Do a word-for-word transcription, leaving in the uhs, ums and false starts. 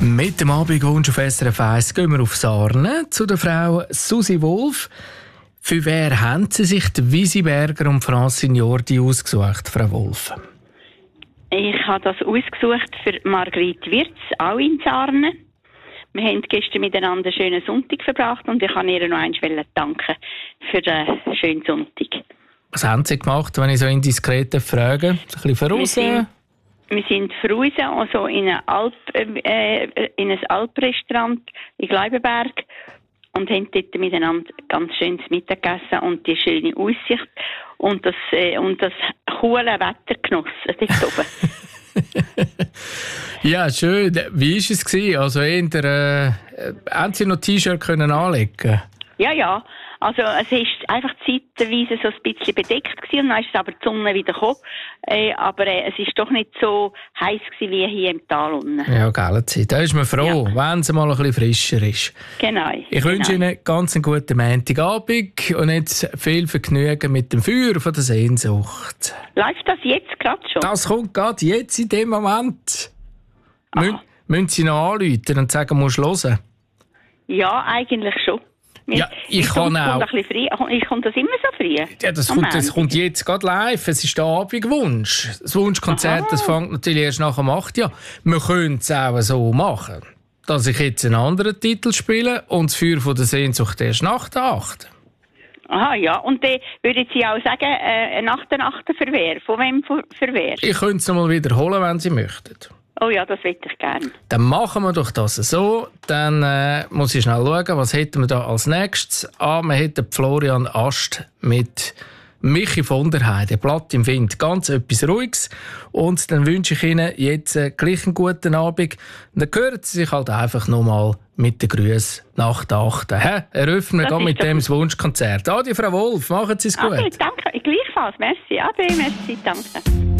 Mit dem Abendwunsch auf S R F eins gehen wir auf Sarne zu der Frau Susi Wolf. Für wer haben Sie sich die Wisi Berger und Francine Jordi ausgesucht, Frau Wolf? Ich habe das ausgesucht für Margrit Wirz, auch in Sarne. Wir haben gestern miteinander einen schönen Sonntag verbracht und ich kann ihr noch einmal danken für den schönen Sonntag. Was haben Sie gemacht, wenn ich so indiskret frage? Ein bisschen verrissen? Wir sind verrissen, also in ein, Alp, äh, in ein Alprestaurant in Gleibenberg und haben dort miteinander ganz schönes Mittag gegessen und die schöne Aussicht und das, äh, und das coole Wetter genossen dort oben. Ja, schön. Wie war es? Also, eher, äh, haben Sie noch T-Shirt anlegen? Ja, ja. Also es ist einfach zeitweise so ein bisschen bedeckt gewesen, und dann ist es aber die Sonne wieder gekommen. Äh, aber äh, es ist doch nicht so heiß gewesen wie hier im Tal unten. Ja, geile Zeit. Da ist man froh, ja, wenn es mal ein bisschen frischer ist. Genau. Ich genau. wünsche Ihnen ganz einen guten Montagabend und jetzt viel Vergnügen mit dem Feuer von der Sehnsucht. Läuft das jetzt gerade schon? Das kommt gerade jetzt in dem Moment. Mü- müssen Sie noch anrufen und sagen, musst du hören? Ja, eigentlich schon. Ja, ich kann auch. Ich komme das immer so früh. Ja, das, kommt, das kommt jetzt gerade live. Es ist der Abendwunsch. Das Wunschkonzert, das fängt natürlich erst nach dem acht Uhr. Wir können es auch so machen, dass ich jetzt einen anderen Titel spiele und das Feuer von der Sehnsucht erst nach der acht. Aha, ja. Und dann würden Sie auch sagen, äh, nach der Nacht für wer? Von wem für, für wer? Ich könnte es noch mal wiederholen, wenn Sie möchten. Oh ja, das hätte ich gerne. Dann machen wir doch das so. Dann äh, muss ich schnell schauen, was hätten wir da als nächstes. Ah, wir hätten Florian Ast mit Michi von der Heide. Blatt im Wind. Ganz etwas Ruhiges. Und dann wünsche ich Ihnen jetzt äh, gleich einen guten Abend. Und dann hören Sie sich halt einfach nochmal mit den Grüßen nach der achten. Hä? Eröffnen wir mit dem das Wunschkonzert. Adi, Frau Wolf, machen Sie es gut. Okay, danke. Gleichfalls. Merci. Ade, merci. Danke.